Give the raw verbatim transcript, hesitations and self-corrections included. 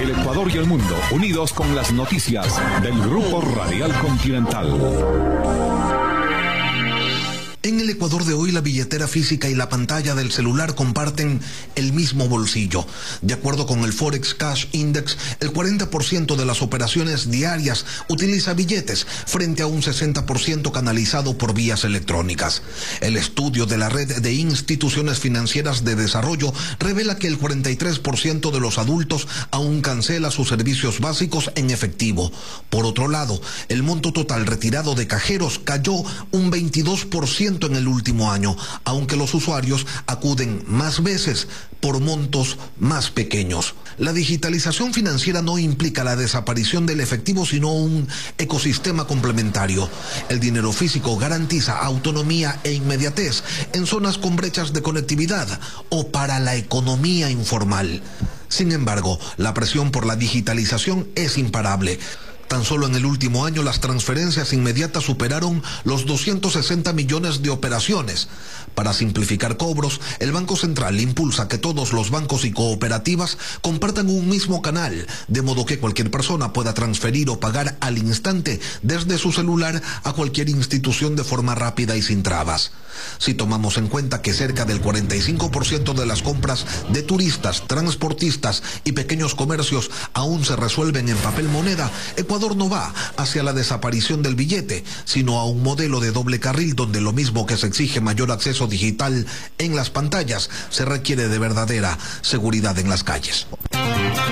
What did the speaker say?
el Ecuador y el mundo, unidos con las noticias del Grupo Radial Continental. En el Ecuador de hoy, la billetera física y la pantalla del celular comparten el mismo bolsillo. De acuerdo con el Forex Cash Index, el cuarenta por ciento de las operaciones diarias utiliza billetes, frente a un sesenta por ciento canalizado por vías electrónicas. El estudio de la Red de Instituciones Financieras de Desarrollo revela que el cuarenta y tres por ciento de los adultos aún cancela sus servicios básicos en efectivo. Por otro lado, el monto total retirado de cajeros cayó un veintidós por ciento en el último año, aunque los usuarios acuden más veces por montos más pequeños. La digitalización financiera no implica la desaparición del efectivo, sino un ecosistema complementario. El dinero físico garantiza autonomía e inmediatez en zonas con brechas de conectividad o para la economía informal. Sin embargo, la presión por la digitalización es imparable. Tan solo en el último año las transferencias inmediatas superaron los doscientos sesenta millones de operaciones. Para simplificar cobros, el Banco Central impulsa que todos los bancos y cooperativas compartan un mismo canal, de modo que cualquier persona pueda transferir o pagar al instante desde su celular a cualquier institución de forma rápida y sin trabas. Si tomamos en cuenta que cerca del cuarenta y cinco por ciento de las compras de turistas, transportistas y pequeños comercios aún se resuelven en papel moneda, Ecuador no va hacia la desaparición del billete, sino a un modelo de doble carril donde lo mismo que se exige mayor acceso digital en las pantallas, se requiere de verdadera seguridad en las calles.